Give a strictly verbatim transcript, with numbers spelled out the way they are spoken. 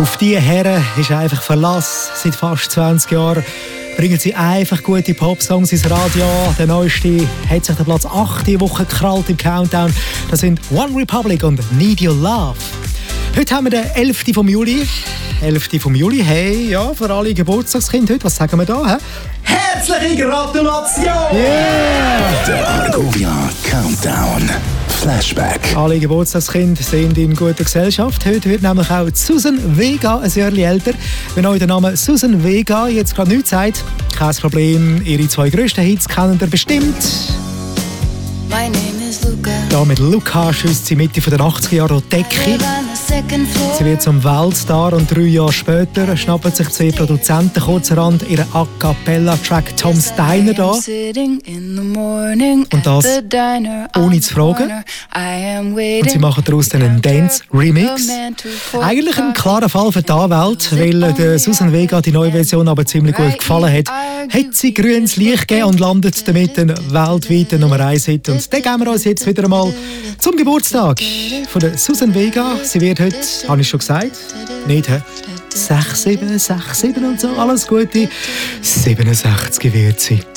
Auf diese Herren ist einfach Verlass. Seit fast zwanzig Jahren bringen sie einfach gute Popsongs ins Radio. Der neueste hat sich den Platz acht Woche gekrallt im Countdown. Das sind One Republic und Need Your Love. Heute haben wir den elften vom Juli. elften vom Juli, hey, ja, für alle Geburtstagskinder heute, was sagen wir da? He? Herzliche Gratulation! Yeah! Der Argovia Countdown Flashback. Alle Geburtstagskinder sind in guter Gesellschaft. Heute wird nämlich auch Susan Vega ein Jahr älter. Wenn euch der Name Susan Vega jetzt gerade nichts sagt, kein Problem, ihre zwei grössten Hits kennen ihr bestimmt. My name is Luca. Da mit Luca schießt sie Mitte der achtziger Jahre die Decke. Sie wird zum Weltstar und drei Jahre später schnappen sich zwei Produzenten kurzerhand ihren A-Cappella-Track Tom Steiner da. Und das ohne zu fragen. Und sie machen daraus dann einen Dance-Remix. Eigentlich ein klarer Fall für die Anwälte, weil der Susan Vega die neue Version aber ziemlich gut gefallen hat. Hat sie grünes Licht gegeben und landet damit einen weltweiten Nummer eins Hit. Und den geben wir uns jetzt wieder einmal zum Geburtstag von der Susan Vega. Sie wird heute, habe ich schon gesagt, nicht he? sechs sieben, sechs sieben und so, alles Gute. siebenundsechzig wird sie.